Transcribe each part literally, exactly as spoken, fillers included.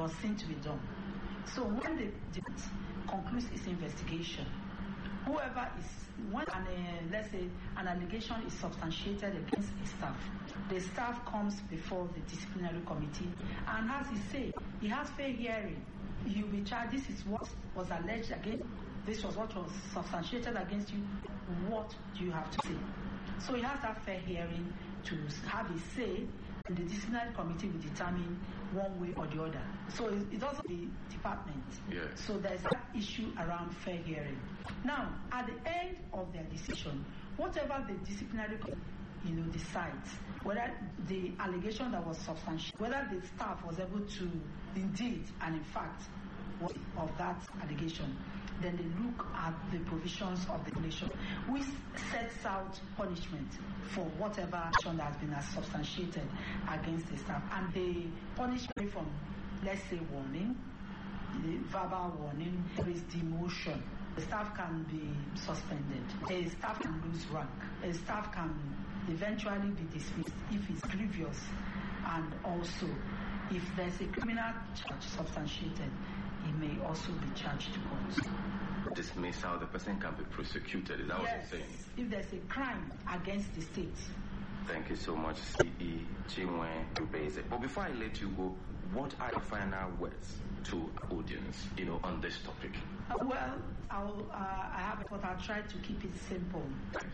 was seen to be done. So when the, the concludes its investigation, whoever is, when an, uh, let's say an allegation is substantiated against a staff, the staff comes before the disciplinary committee and has his say. He has fair hearing. You'll be charged. This is what was alleged against. This was what was substantiated against you. What do you have to say? So he has that fair hearing to have his say, and the disciplinary committee will determine one way or the other. So it, it doesn't the department. Yes. So there's that issue around fair hearing. Now, at the end of their decision, whatever the disciplinary committee you know, decides, whether the allegation that was substantiated, whether the staff was able to indeed and in fact was of that allegation, then they look at the provisions of the regulation, which sets out punishment for whatever action that has been substantiated against the staff. And the punishment from, let's say, warning, the verbal warning, there is demotion. The staff can be suspended. A staff can lose rank. A staff can eventually be dismissed if it's grievous. And also, if there's a criminal charge substantiated, he may also be charged to court. Dismissal, the person can be prosecuted. Is that yes, what you're saying? If there's a crime against the state. Thank you so much, C E Chinwe Ndubeze. But before I let you go, what are your final words to audience, you know, on this topic? Uh, well, I'll, uh, I have, but I'll try to keep it simple.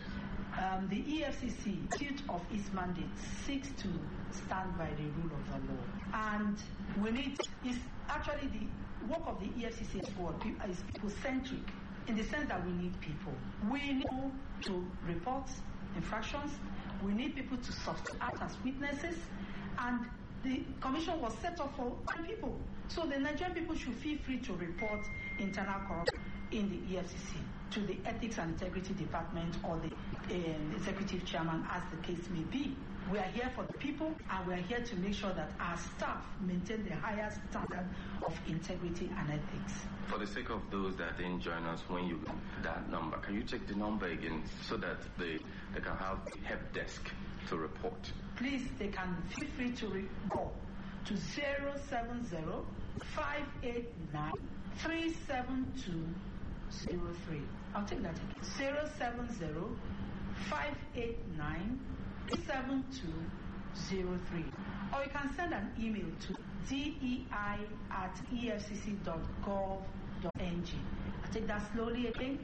Um, the E F C C, pursuit of its mandate, seeks to stand by the rule of the law. And we need, is actually the work of the E F C C is people-centric in the sense that we need people. We need people to report infractions. We need people to act as witnesses. And the commission was set up for people. So the Nigerian people should feel free to report internal corruption in the E F C C to the Ethics and Integrity Department or the um, executive chairman, as the case may be. We are here for the people, and we are here to make sure that our staff maintain the highest standard of integrity and ethics. For the sake of those that didn't join us, when you that number, can you check the number again so that they, they can have the help desk to report? Please, they can feel free to re- call to zero seven zero, five eight nine, three seven two zero three. I'll take that again. zero seven zero, five eight nine, three seven two zero three. Or you can send an email to dei at e f c c dot gov dot n g. I'll take that slowly again.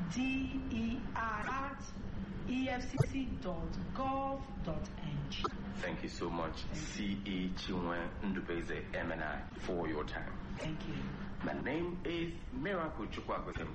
dei at e f c c dot gov dot n g. Thank you so much, C E Chinwe Ndubeze M N I, for your time. Thank you. My name is Miracle Chukwagwem.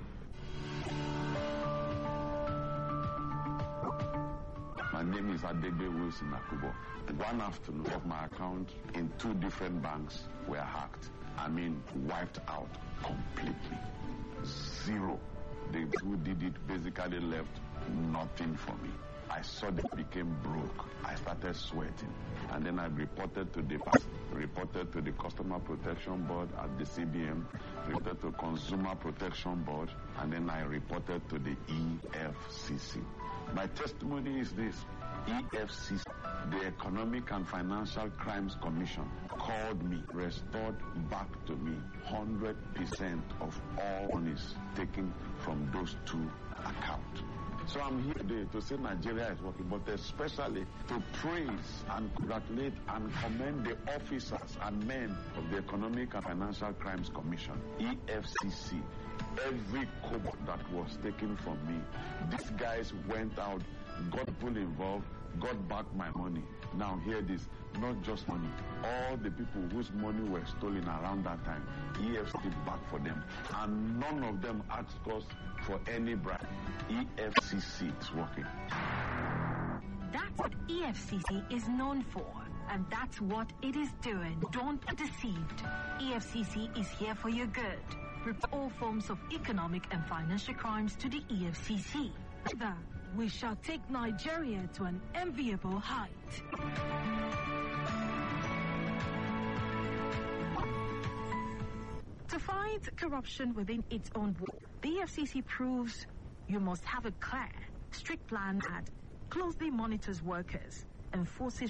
My name is Adegbe Wilson Akubo. One afternoon of my account in two different banks were hacked. I mean, wiped out completely. Zero. They who did it basically left nothing for me. I suddenly became broke. I started sweating. And then I reported to the reported to the Customer Protection Board at the C B M, reported to Consumer Protection Board, and then I reported to the E F C C. My testimony is this. E F C C, the Economic and Financial Crimes Commission, called me, restored back to me one hundred percent of all monies taken from those two accounts. So I'm here today to say Nigeria is working, but especially to praise and congratulate and commend the officers and men of the Economic and Financial Crimes Commission, E F C C. Every kobo that was taken from me, these guys went out, got people involved, got back my money. Now hear this, not just money. All the people whose money were stolen around that time, E F C C back for them. And none of them asked us for any bribe. E F C C is working. That's what E F C C is known for. And that's what it is doing. Don't be deceived. E F C C is here for your good. Report all forms of economic and financial crimes to the E F C C. Together, we shall take Nigeria to an enviable height. To fight corruption within its own wall, the E F C C proves you must have a clear, strict plan that closely monitors workers, enforces